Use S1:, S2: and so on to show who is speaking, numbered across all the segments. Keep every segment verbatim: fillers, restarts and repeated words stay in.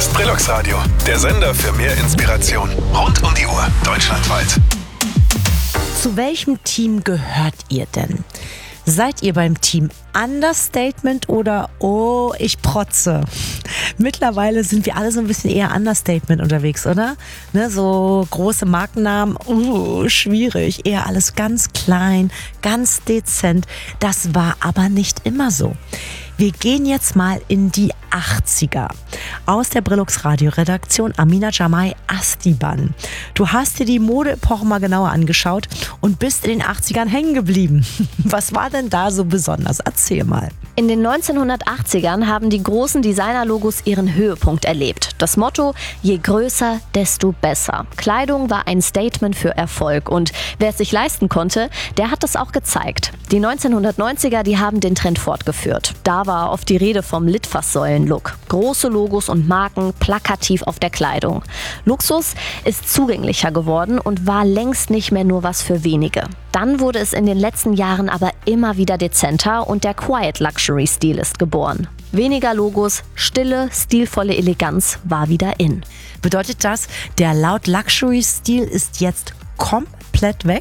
S1: ist Brillux Radio, der Sender für mehr Inspiration. Rund um die Uhr, deutschlandweit.
S2: Zu welchem Team gehört ihr denn? Seid ihr beim Team Understatement oder oh, ich protze? Mittlerweile sind wir alle so ein bisschen eher Understatement unterwegs, oder? Ne, so große Markennamen, uh, schwierig. Eher alles ganz klein, ganz dezent. Das war aber nicht immer so. Wir gehen jetzt mal in die achtziger. Aus der Brillux Radio Redaktion Amina Jamai Astiban. Du hast dir die Modeepoche mal genauer angeschaut und bist in den achtzigern hängen geblieben. Was war denn da so besonders? Erzähl mal.
S3: In den neunzehnhundertachtzigern haben die großen Designerlogos ihren Höhepunkt erlebt. Das Motto, je größer, desto besser. Kleidung war ein Statement für Erfolg und wer es sich leisten konnte, der hat das auch gezeigt. Die neunzehnhundertneunziger, die haben den Trend fortgeführt. Da war oft die Rede vom Litfaßsäulen-Look. Große Logos und Marken plakativ auf der Kleidung. Luxus ist zugänglicher geworden und war längst nicht mehr nur was für wenige. Dann wurde es in den letzten Jahren aber immer wieder dezenter und der Quiet Luxury Stil ist geboren. Weniger Logos, stille, stilvolle Eleganz war wieder in.
S2: Bedeutet das, der Loud Luxury Stil ist jetzt komplett weg?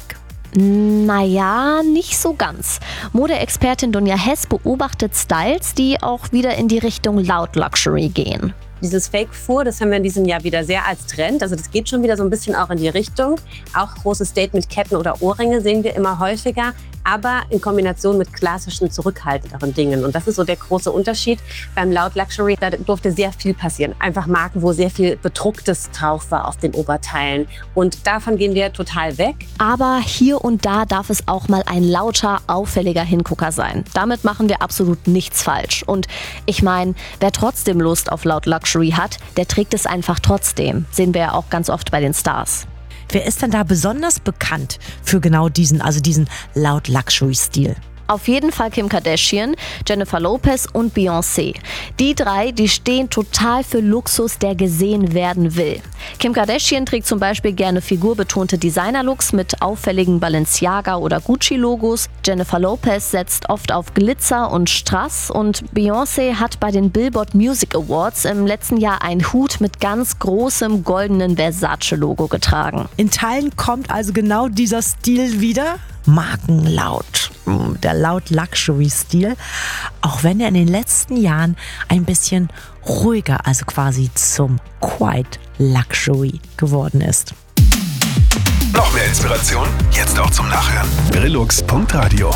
S3: Naja, nicht so ganz. Modeexpertin Dunja Hess beobachtet Styles, die auch wieder in die Richtung Loud Luxury gehen.
S4: Dieses Fake Fur, das haben wir in diesem Jahr wieder sehr als Trend. Also das geht schon wieder so ein bisschen auch in die Richtung. Auch große Statement-Ketten oder Ohrringe sehen wir immer häufiger, aber in Kombination mit klassischen, zurückhaltenderen Dingen. Und das ist so der große Unterschied. Beim Loud Luxury, da durfte sehr viel passieren. Einfach Marken, wo sehr viel Bedrucktes drauf war auf den Oberteilen. Und davon gehen wir total weg.
S3: Aber hier und da darf es auch mal ein lauter, auffälliger Hingucker sein. Damit machen wir absolut nichts falsch. Und ich meine, wer trotzdem Lust auf Loud Luxury hat, der trägt es einfach trotzdem. Sehen wir ja auch ganz oft bei den Stars.
S2: Wer ist denn da besonders bekannt für genau diesen, also diesen Loud Luxury Stil?
S3: Auf jeden Fall Kim Kardashian, Jennifer Lopez und Beyoncé. Die drei, die stehen total für Luxus, der gesehen werden will. Kim Kardashian trägt zum Beispiel gerne figurbetonte Designerlooks mit auffälligen Balenciaga- oder Gucci-Logos. Jennifer Lopez setzt oft auf Glitzer und Strass und Beyoncé hat bei den Billboard Music Awards im letzten Jahr einen Hut mit ganz großem goldenen Versace-Logo getragen.
S2: In Teilen kommt also genau dieser Stil wieder. Markenlaut, der Loud Luxury Stil, auch wenn er in den letzten Jahren ein bisschen ruhiger, also quasi zum Quiet Luxury geworden ist.
S1: Noch mehr Inspiration? Jetzt auch zum Nachhören. Brillux Punkt Radio